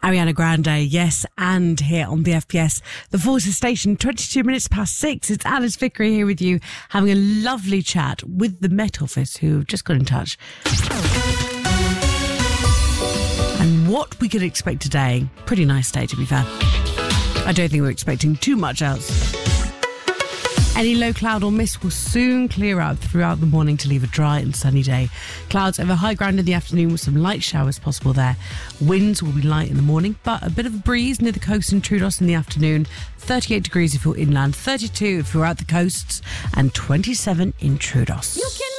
Ariana Grande, yes, and here on the FPS, the Forces Station, 22 minutes past 6. It's Alice Vickery here with you, having a lovely chat with the Met Office, who just got in touch. And what we could expect today, pretty nice day to be fair. I don't think we're expecting too much else. Any low cloud or mist will soon clear out throughout the morning to leave a dry and sunny day. Clouds over high ground in the afternoon with some light showers possible there. Winds will be light in the morning, but a bit of a breeze near the coast in Troodos in the afternoon. 38 degrees if you're inland, 32 if you're out the coasts, and 27 in Troodos.